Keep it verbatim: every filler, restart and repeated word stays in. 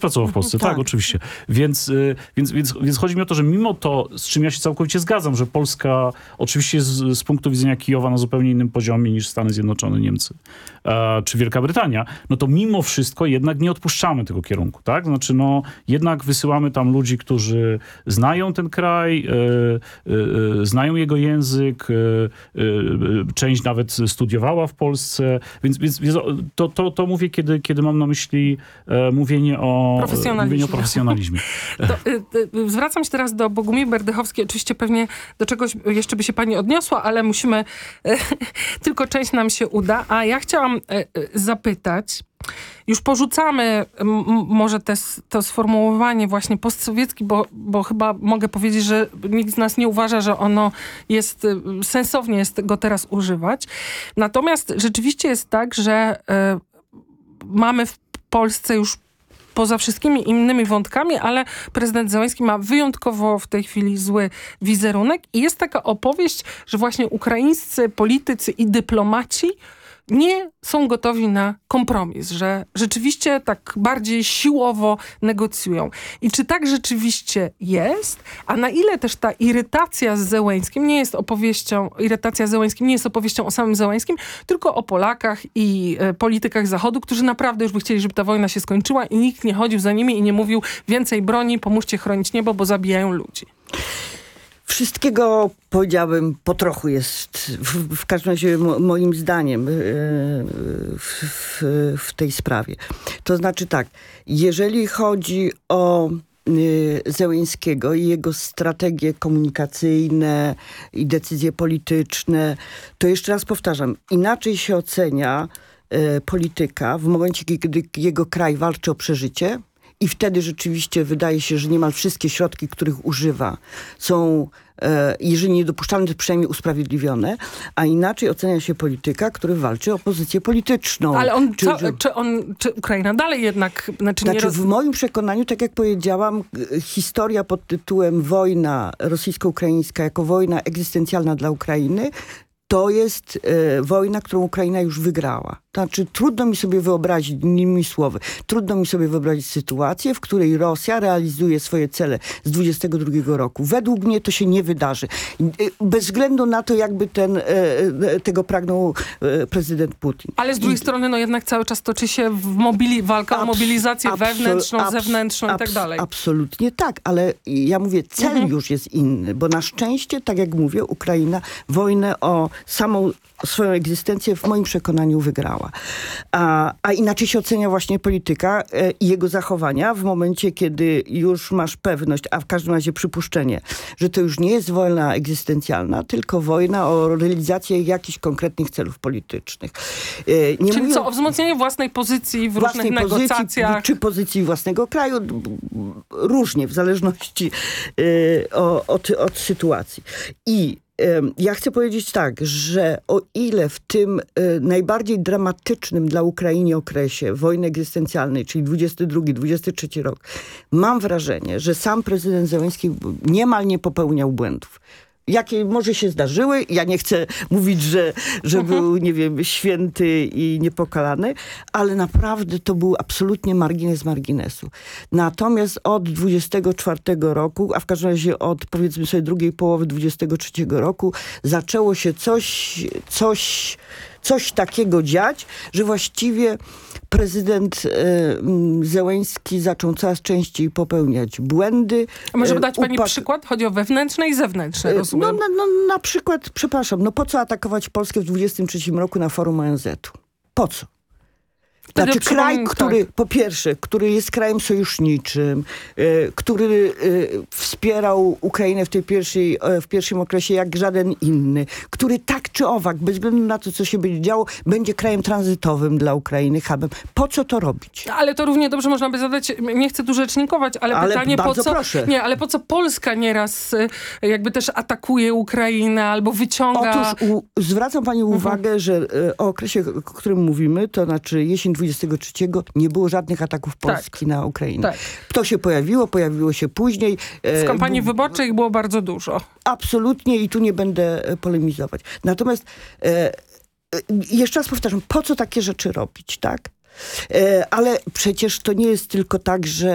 pracował w Polsce, tak, tak oczywiście. Więc, więc, więc, więc chodzi mi o to, że mimo to, z czym ja się całkowicie zgadzam, że Polska oczywiście jest z, z punktu widzenia Kijowa na zupełnie innym poziomie niż Stany Zjednoczone, Niemcy e, czy Wielka Brytania, no to mimo wszystko jednak nie odpuszczamy tego kierunku, tak? Znaczy, no jednak wysyłamy tam ludzi, którzy znają ten kraj, e, e, znają jego język, e, e, część nawet studiowała w Polsce, więc, więc, więc to, to, to mówię, kiedy, kiedy mam na myśli e, mówienie o profesjonalizmie. Mówienie o profesjonalizmie. To, y, y, zwracam się teraz do Bogumiły Berdychowskiej. Oczywiście pewnie do czegoś jeszcze by się pani odniosła, ale musimy, y, tylko część nam się uda. A ja chciałam y, y, zapytać, już porzucamy m, może te, to sformułowanie właśnie postsowiecki, bo, bo chyba mogę powiedzieć, że nikt z nas nie uważa, że ono jest, sensownie jest go teraz używać. Natomiast rzeczywiście jest tak, że y, mamy w Polsce już poza wszystkimi innymi wątkami, ale prezydent Zełenski ma wyjątkowo w tej chwili zły wizerunek i jest taka opowieść, że właśnie ukraińscy politycy i dyplomaci nie są gotowi na kompromis, że rzeczywiście tak bardziej siłowo negocjują. I czy tak rzeczywiście jest? A na ile też ta irytacja z Zełenskim nie jest opowieścią, irytacja z Zełenskim nie jest opowieścią o samym Zełenskim, tylko o Polakach i e, politykach Zachodu, którzy naprawdę już by chcieli, żeby ta wojna się skończyła i nikt nie chodził za nimi i nie mówił więcej broni, pomóżcie chronić niebo, bo zabijają ludzi. Wszystkiego, powiedziałbym, po trochu jest, w, w każdym razie mo, moim zdaniem, w, w, w tej sprawie. To znaczy tak, jeżeli chodzi o Zełenskiego i jego strategie komunikacyjne i decyzje polityczne, to jeszcze raz powtarzam, inaczej się ocenia polityka w momencie, kiedy jego kraj walczy o przeżycie, i wtedy rzeczywiście wydaje się, że niemal wszystkie środki, których używa, są, e, jeżeli niedopuszczalne, to przynajmniej usprawiedliwione, a inaczej ocenia się polityka, który walczy o pozycję polityczną. Ale on, czy, co, czy, czy, on, czy Ukraina dalej jednak... Znaczy, znaczy nie roz... w moim przekonaniu, tak jak powiedziałam, historia pod tytułem wojna rosyjsko-ukraińska jako wojna egzystencjalna dla Ukrainy, to jest e, wojna, którą Ukraina już wygrała. Znaczy, trudno mi sobie wyobrazić, innymi słowy, trudno mi sobie wyobrazić sytuację, w której Rosja realizuje swoje cele z dwudziestego drugiego roku. Według mnie to się nie wydarzy. Bez względu na to, jakby ten, tego pragnął prezydent Putin. Ale z drugiej I... strony, no jednak cały czas toczy się w mobili... walka Abs- o mobilizację absol- wewnętrzną, abs- zewnętrzną abs- i tak dalej. Absolutnie tak, ale ja mówię, cel mhm. już jest inny, bo na szczęście, tak jak mówię, Ukraina wojnę o samą swoją egzystencję w moim przekonaniu wygrała. A, a inaczej się ocenia właśnie polityka e, i jego zachowania w momencie, kiedy już masz pewność, a w każdym razie przypuszczenie, że to już nie jest wojna egzystencjalna, tylko wojna o realizację jakichś konkretnych celów politycznych. E, nie Czyli mówię co, o wzmocnienie własnej pozycji w własnej różnych pozycji, negocjacjach? Czy pozycji własnego kraju, różnie, w zależności e, o, od, od sytuacji. I ja chcę powiedzieć tak, że o ile w tym y, najbardziej dramatycznym dla Ukrainy okresie wojny egzystencjalnej, czyli dwudziesty drugi dwudziesty trzeci rok, mam wrażenie, że sam prezydent Zełenski niemal nie popełniał błędów. Jakie może się zdarzyły. Ja nie chcę mówić, że, że mhm. był, nie wiem, święty i niepokalany, ale naprawdę to był absolutnie margines marginesu. Natomiast od dwudziestego czwartego roku, a w każdym razie od, powiedzmy sobie, drugiej połowy dwudziestego trzeciego roku zaczęło się coś, coś, coś takiego dziać, że właściwie prezydent e, Zełenski zaczął coraz częściej popełniać błędy. A może dać pani upak- przykład? Chodzi o wewnętrzne i zewnętrzne, rozumiem. No, no, no na przykład, przepraszam, no po co atakować Polskę w dwudziestym trzecim roku na forum O N Z u? Po co? Wtedy Znaczy kraj, tak. który po pierwsze, który jest krajem sojuszniczym, y, który y, wspierał Ukrainę w tej pierwszej, y, w pierwszym okresie jak żaden inny, który tak czy owak, bez względu na to, co się będzie działo, będzie krajem tranzytowym dla Ukrainy, hubem. Po co to robić? Ale to równie dobrze można by zadać, nie chcę tu rzecznikować, ale, ale pytanie po co... Proszę. Nie, ale po co Polska nieraz y, jakby też atakuje Ukrainę albo wyciąga... Otóż u, zwracam pani mhm. uwagę, że y, o okresie, o którym mówimy, to znaczy jesień dwudziestego trzeciego nie było żadnych ataków Polski tak. na Ukrainę. Tak. To się pojawiło, pojawiło się później. W kampanii b- wyborczej było bardzo dużo. Absolutnie i tu nie będę polemizować. Natomiast e, jeszcze raz powtarzam, po co takie rzeczy robić, tak? E, ale przecież to nie jest tylko tak, że